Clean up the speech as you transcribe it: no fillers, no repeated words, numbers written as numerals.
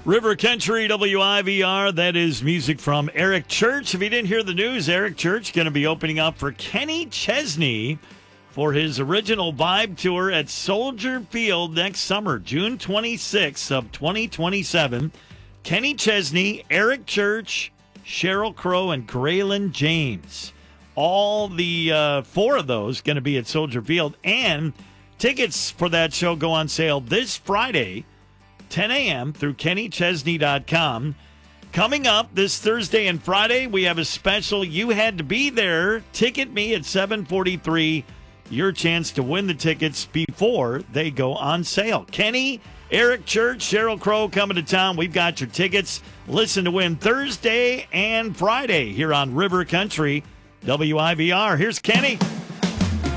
River Country, WIVR, that is music from Eric Church. If you didn't hear the news, Eric Church going to be opening up for Kenny Chesney for his original Vibe Tour at Soldier Field next summer, June 26th of 2027. Kenny Chesney, Eric Church, Sheryl Crow, and Graylin James. All the four of those going to be at Soldier Field. And tickets for that show go on sale this Friday, 10 a.m. through KennyChesney.com. Coming up this Thursday and Friday, we have a special You Had to Be There. Ticket me at 743. Your chance to win the tickets before they go on sale. Kenny, Eric Church, Sheryl Crow coming to town. We've got your tickets. Listen to win Thursday and Friday here on River Country, WIVR. Here's Kenny.